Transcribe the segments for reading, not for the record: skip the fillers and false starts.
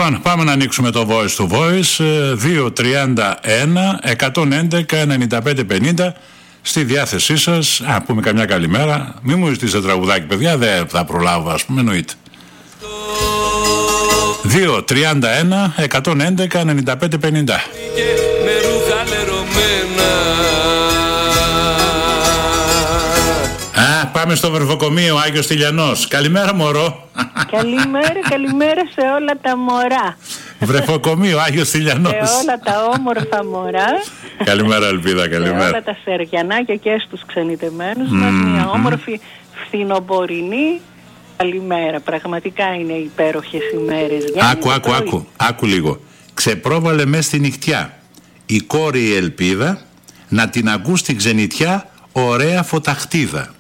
Λοιπόν, πάμε να ανοίξουμε το Voice to Voice. 231-111-95-50 στη διάθεσή σας. Πούμε καμιά καλημέρα. Μην μου ζητήσετε τραγουδάκι, παιδιά, δεν θα προλάβω, ας πούμε, εννοείται. 231-111-95-50. Πάμε στο βρεφοκομείο Άγιος Τηλιανός. Καλημέρα, μωρό. Καλημέρα σε όλα τα μωρά. Βρεφοκομείο Άγιος Τηλιανός. Σε όλα τα όμορφα μωρά. Καλημέρα, Ελπίδα, καλημέρα. Σε όλα τα σεριανάκια και στους ξενιτεμένους μας. Μια όμορφη φθινοπορεινή καλημέρα. Πραγματικά είναι υπέροχες ημέρες. Άκου λίγο. Ξεπρόβαλε μες στη νυχτιά η κόρη η Ελπίδα να την ακούς στην ξενιτιά ωραία φωταχτίδα.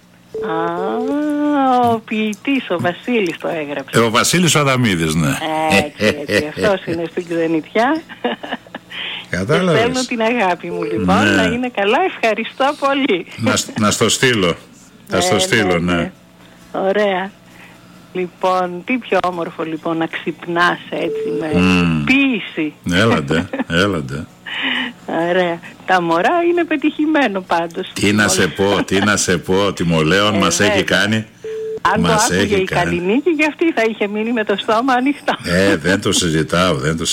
Ο ποιητής, ο Βασίλης το έγραψε. Ο Βασίλης ο Αδαμίδης, ναι. Έτσι, αυτός είναι στην ξενιτιά. Κατάλαβες. Θέλω την αγάπη μου, λοιπόν, ναι. Να είναι καλά, ευχαριστώ πολύ. Να στο στείλω. Θα στο στείλω, ναι. Ωραία. Λοιπόν, τι πιο όμορφο, λοιπόν, να ξυπνάς έτσι με ποίηση. Έλαντε. Ωραία. Τα μωρά είναι πετυχημένο πάντως. Τι να σε πω, τιμολέον μας έχει κάνει. Αν το άκουγε η Καληνίκη, και αυτή θα είχε μείνει με το στόμα ανοιχτό. Δεν το συζητάω.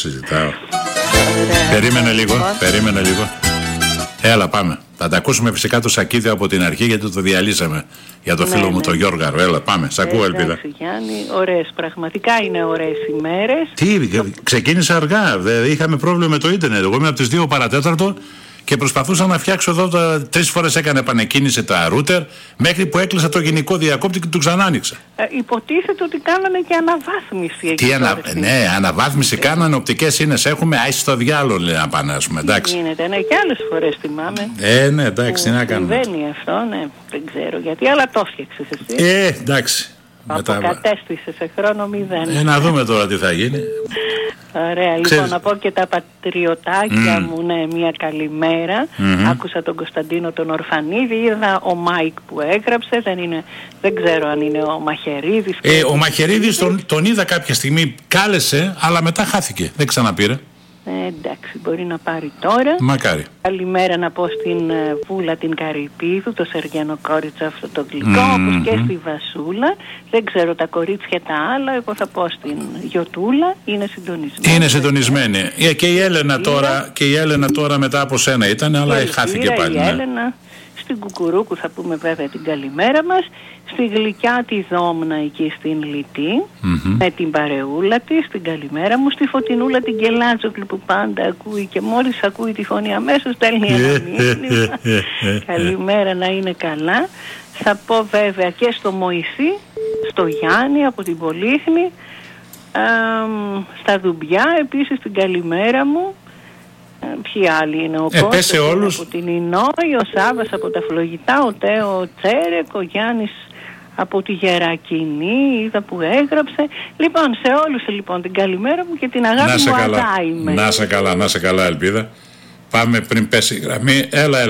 Περίμενε λίγο. Έλα, πάμε. Θα τα ακούσουμε φυσικά το Σακίδιο από την αρχή, γιατί το διαλύσαμε για το φίλο μου τον Γιώργαρο. Έλα, πάμε. Σ' ακούω, Ελπίδα. Γιάννη, ωραίες, πραγματικά είναι ωραίες ημέρες. Ξεκίνησε αργά. Είχαμε πρόβλημα με το ίντερνετ. Εγώ είμαι από τις 2 παρατέταρτο και προσπαθούσα να φτιάξω εδώ. 3 φορές έκανε επανεκκίνηση τα ρούτερ, μέχρι που έκλεισα το γενικό διακόπτη και του ξανά άνοιξα. Υποτίθεται ότι κάνανε και αναβάθμιση. Ναι, αναβάθμιση κάνανε, οπτικές σύνες έχουμε. Άι στο διάλογο, λέει να πάνε, ας πούμε. Εντάξει. Γίνεται, ναι, και άλλες φορές θυμάμαι. Ναι, εντάξει, τι να κάνουμε. Συμβαίνει αυτό, ναι, δεν ξέρω γιατί, αλλά το έφτιαξες εσύ. Εντάξει. Αποκατέστησε σε χρόνο 0. Να δούμε τώρα τι θα γίνει. Ωραία, λοιπόν, να πω και τα πατριωτάκια μου, ναι, μια καλημέρα. Άκουσα τον Κωνσταντίνο τον Ορφανίδη, είδα ο Μάικ που έγραψε, δεν ξέρω αν είναι ο Μαχαιρίδης. Ο Μαχαιρίδης τον είδα κάποια στιγμή, κάλεσε, αλλά μετά χάθηκε, δεν ξαναπήρε. Εντάξει, μπορεί να πάρει τώρα. Μακάρι. Καλημέρα να πω στην Βούλα την Καρυπίδου, το Σεργιανό Κόριτσα αυτό το γλυκό, όπως και στη Βασούλα. Δεν ξέρω τα κορίτσια τα άλλα, εγώ θα πω στην Γιωτούλα, είναι συντονισμένη. Και η Έλενα τώρα μετά από σένα ήταν, αλλά χάθηκε πάλι. Η Έλενα, στην Κουκουρούκου θα πούμε βέβαια την καλημέρα μας. Στη Γλυκιά τη Δόμνα εκεί στην Λιτή, με την παρεούλα της, την καλημέρα μου. Στη Φωτεινούλα την Κελάτζοκλου που πάντα ακούει και μόλις ακούει τη φωνή αμέσως στέλνει ένα μήνυμα. Καλημέρα, να είναι καλά. Θα πω βέβαια και στο Μωυσή, στο Γιάννη από την Πολύχνη, στα Δουμπιά επίσης την καλημέρα μου. Ποιοι άλλοι είναι? Ο Κώστας από την Ινόη, ο Σάββας από τα Φλογητά, ο Τέο Τσέρεκ, ο Γιάννης από τη Γερακινή, είδα που έγραψε. Λοιπόν, σε όλους λοιπόν την καλημέρα μου και την αγάπη μου. Να σε καλά, Ελπίδα. Πάμε πριν πέσει η γραμμή. Έλα.